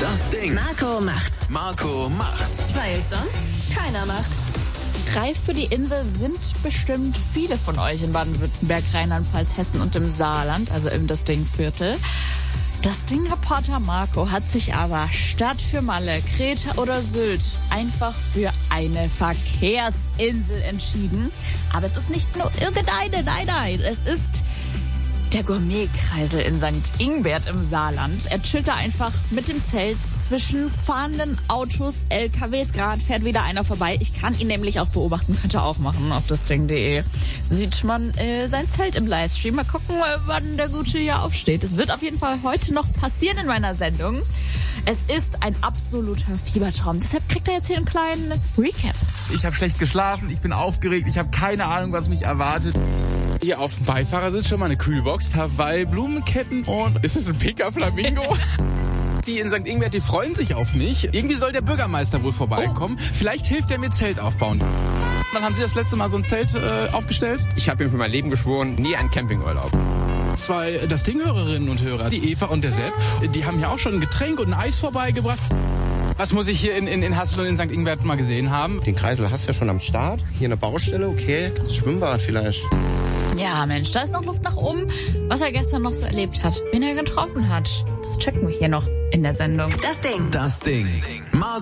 Das Ding. Marco macht's. Marco macht's. Weil sonst keiner macht. Reif für die Insel sind bestimmt viele von euch in Baden-Württemberg, Rheinland-Pfalz, Hessen und im Saarland, also im Das Ding-Viertel. Das Ding-Reporter Marco hat sich aber statt für Malle, Kreta oder Sylt einfach für eine Verkehrsinsel entschieden. Aber es ist nicht nur irgendeine, nein, es ist der Gourmet-Kreisel in St. Ingbert im Saarland. Er chillt da einfach mit dem Zelt zwischen fahrenden Autos, LKWs. Gerade fährt wieder einer vorbei. Ich kann ihn nämlich auch beobachten, könnt ihr auch machen auf dasding.de. Sieht man sein Zelt im Livestream. Mal gucken, wann der Gute hier aufsteht. Es wird auf jeden Fall heute noch passieren in meiner Sendung. Es ist ein absoluter Fiebertraum. Deshalb kriegt er jetzt hier einen kleinen Recap. Ich habe schlecht geschlafen, ich bin aufgeregt, ich habe keine Ahnung, was mich erwartet. Hier auf dem Beifahrersitz schon mal eine Kühlbox, Hawaii, Blumenketten und ist es ein Pika-Flamingo? Die in St. Ingbert, die freuen sich auf mich. Irgendwie soll der Bürgermeister wohl vorbeikommen. Vielleicht hilft er mir Zelt aufbauen. Wann haben Sie das letzte Mal so ein Zelt aufgestellt? Ich habe mir für mein Leben geschworen, nie einen Campingurlaub. Zwei Das Ding-Hörerinnen und Hörer, die Eva und der Sepp, die haben ja auch schon ein Getränk und ein Eis vorbeigebracht. Was muss ich hier in Hassel und in St. Ingbert mal gesehen haben? Den Kreisel hast du ja schon am Start. Hier eine Baustelle, okay. Das Schwimmbad vielleicht. Ja, Mensch, da ist noch Luft nach oben, was er gestern noch so erlebt hat, wen er getroffen hat. Das checken wir hier noch in der Sendung. Das Ding. Das Ding.